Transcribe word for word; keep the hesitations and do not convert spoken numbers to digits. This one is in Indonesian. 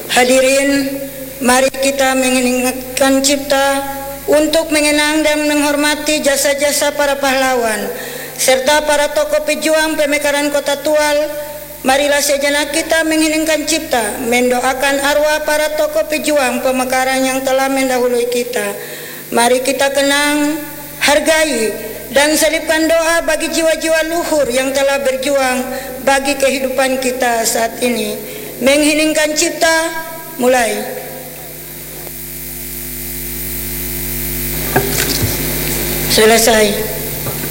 Hadirin, mari kita mengingatkan cipta untuk mengenang dan menghormati jasa-jasa para pahlawan serta para tokoh pejuang pemekaran Kota Tual. Marilah sejenak kita mengheningkan cipta, mendoakan arwah para tokoh pejuang pemekaran yang telah mendahului kita. Mari kita kenang, hargai, dan selipkan doa bagi jiwa-jiwa luhur yang telah berjuang bagi kehidupan kita saat ini. Mengheningkan cipta, mulai. Selesai.